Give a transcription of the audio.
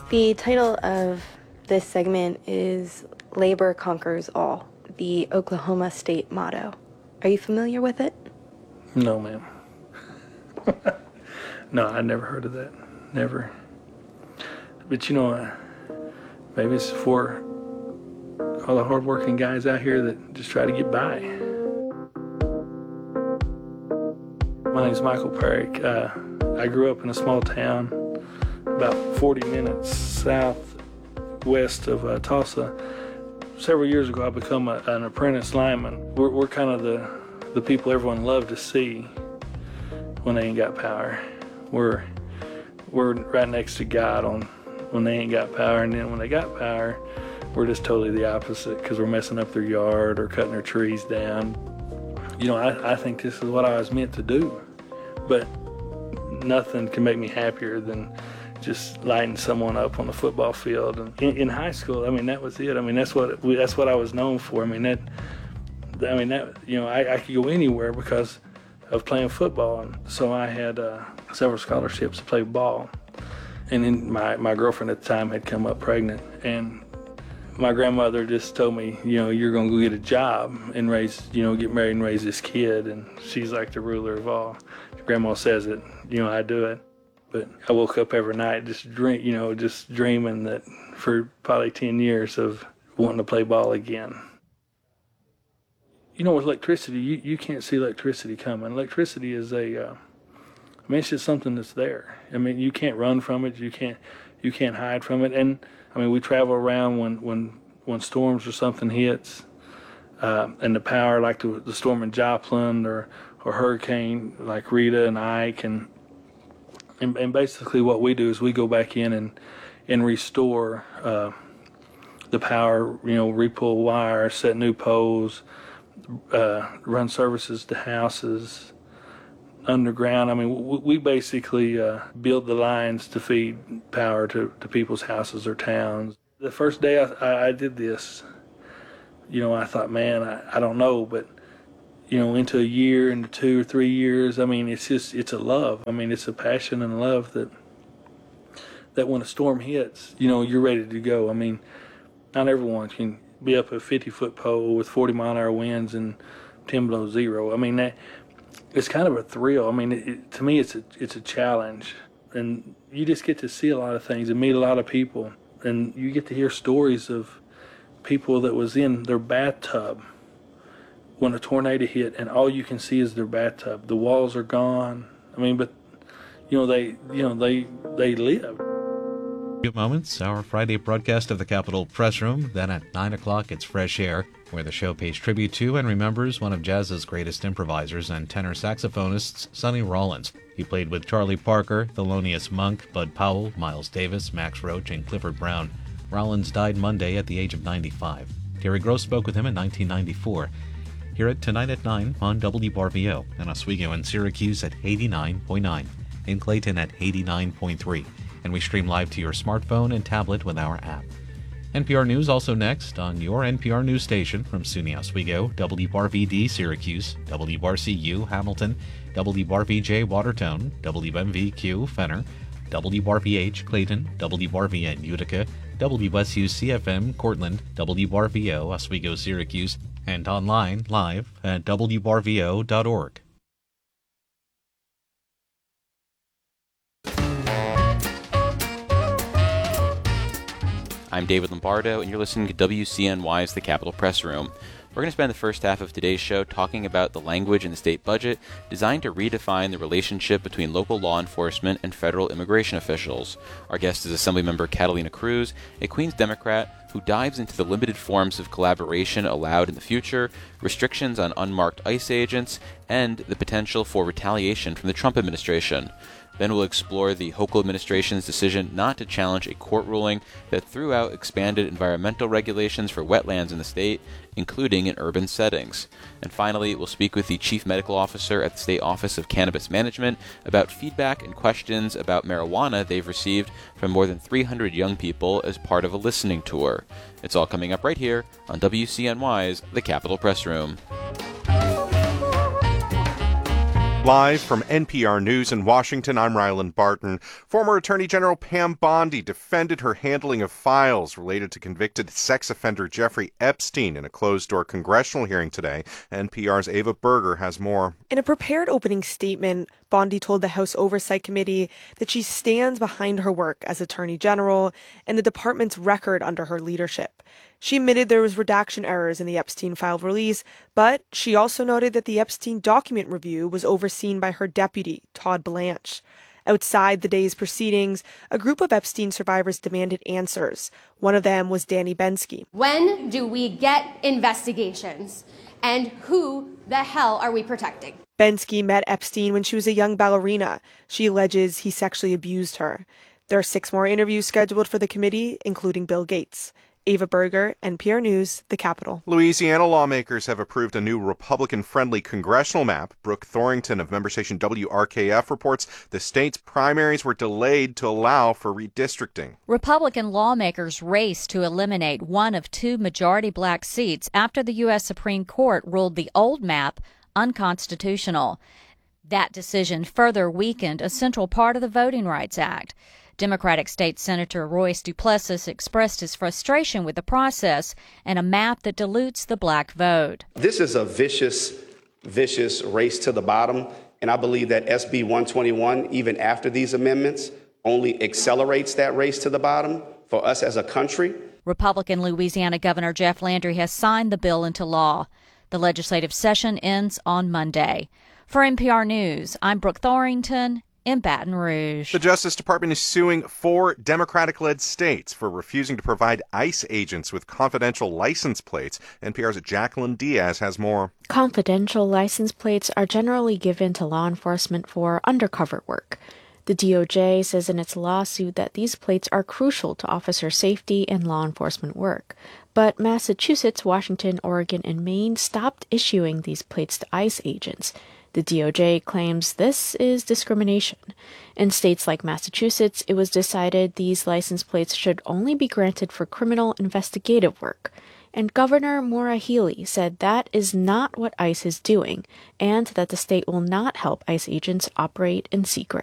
The title of this segment is Labor Conquers All, the Oklahoma state motto. Are you familiar with it? No, ma'am. No, I never heard of that. Never. But maybe it's for all the hardworking guys out here that just try to get by. My name's Michael Perrick. I grew up in a small town about 40 minutes southwest of Tulsa. Several years ago, I became an apprentice lineman. We're kind of the people everyone loved to see when they ain't got power. We're right next to God when they ain't got power, and then when they got power, we're just totally the opposite because we're messing up their yard or cutting their trees down. I think this is what I was meant to do, but nothing can make me happier than just lighting someone up on the football field. And in high school, that was it. That's what I was known for. I could go anywhere because of playing football, and so I had several scholarships to play ball. And then my girlfriend at the time had come up pregnant, and my grandmother just told me, you're going to go get a job and get married and raise this kid, and she's like the ruler of all. Grandma says it, I do it. But I woke up every night just dreaming that for probably 10 years of wanting to play ball again. With electricity, you can't see electricity coming. Electricity is it's just something that's there. You can't run from it. You can't hide from it. And we travel around when storms or something hits, and the power, like the storm in Joplin or hurricane like Rita and Ike, and basically what we do is we go back in and restore the power. Repull wires, set new poles, run services to houses underground. We basically build the lines to feed power to people's houses or towns. The first day I did this, I thought, man, I don't know, but into a year, into 2 or 3 years, it's a love. It's a passion and love that when a storm hits, you're ready to go. Not everyone can be up a 50-foot pole with 40-mile-an-hour winds and 10 below zero. It's kind of a thrill. To me, it's a challenge, and you just get to see a lot of things and meet a lot of people, and you get to hear stories of people that was in their bathtub when a tornado hit, and all you can see is their bathtub. The walls are gone. But they live. Few moments, our Friday broadcast of the Capitol Press Room. Then at 9 o'clock, it's Fresh Air, where the show pays tribute to and remembers one of jazz's greatest improvisers and tenor saxophonists, Sonny Rollins. He played with Charlie Parker, Thelonious Monk, Bud Powell, Miles Davis, Max Roach, and Clifford Brown. Rollins died Monday at the age of 95. Terry Gross spoke with him in 1994. Hear it tonight at 9 on WRVO, in Oswego and Syracuse at 89.9, in Clayton at 89.3. And we stream live to your smartphone and tablet with our app. NPR News also next on your NPR News station from SUNY Oswego, WRVD Syracuse, WRCU Hamilton, WRVJ Watertown, WMVQ Fenner, WRVH Clayton, WRVN Utica, WSU CFM Cortland, WRVO Oswego Syracuse, and online live at WRVO.org. I'm David Lombardo, and you're listening to WCNY's The Capitol Press Room. We're going to spend the first half of today's show talking about the language in the state budget designed to redefine the relationship between local law enforcement and federal immigration officials. Our guest is Assemblymember Catalina Cruz, a Queens Democrat who dives into the limited forms of collaboration allowed in the future, restrictions on unmarked ICE agents, and the potential for retaliation from the Trump administration. Then we'll explore the Hochul administration's decision not to challenge a court ruling that threw out expanded environmental regulations for wetlands in the state, including in urban settings. And finally, we'll speak with the chief medical officer at the State Office of Cannabis Management about feedback and questions about marijuana they've received from more than 300 young people as part of a listening tour. It's all coming up right here on WCNY's The Capitol Press Room. Live from NPR News in Washington, I'm Ryland Barton. Former Attorney General Pam Bondi defended her handling of files related to convicted sex offender Jeffrey Epstein in a closed-door congressional hearing today. NPR's Ava Berger has more. In a prepared opening statement, Bondi told the House Oversight Committee that she stands behind her work as Attorney General and the department's record under her leadership. She admitted there was redaction errors in the Epstein file release, but she also noted that the Epstein document review was overseen by her deputy, Todd Blanche. Outside the day's proceedings, a group of Epstein survivors demanded answers. One of them was Danny Bensky. When do we get investigations? And who the hell are we protecting? Bensky met Epstein when she was a young ballerina. She alleges he sexually abused her. There are 6 more interviews scheduled for the committee, including Bill Gates. Ava Berger, NPR News, The Capitol. Louisiana lawmakers have approved a new Republican-friendly congressional map. Brooke Thorington of member station WRKF reports the state's primaries were delayed to allow for redistricting. Republican lawmakers raced to eliminate one of 2 majority black seats after the U.S. Supreme Court ruled the old map unconstitutional. That decision further weakened a central part of the Voting Rights Act. Democratic State Senator Royce Duplessis expressed his frustration with the process and a map that dilutes the black vote. This is a vicious race to the bottom, and I believe that SB 121, even after these amendments, only accelerates that race to the bottom for us as a country. Republican Louisiana Governor Jeff Landry has signed the bill into law. The legislative session ends on Monday. For NPR News, I'm Brooke Thorington in Baton Rouge. The Justice Department is suing 4 Democratic-led states for refusing to provide ICE agents with confidential license plates. NPR's Jacqueline Diaz has more. Confidential license plates are generally given to law enforcement for undercover work. The DOJ says in its lawsuit that these plates are crucial to officer safety and law enforcement work. But Massachusetts, Washington, Oregon, and Maine stopped issuing these plates to ICE agents. The DOJ claims this is discrimination. In states like Massachusetts, it was decided these license plates should only be granted for criminal investigative work. And Governor Maura Healey said that is not what ICE is doing, and that the state will not help ICE agents operate in secret.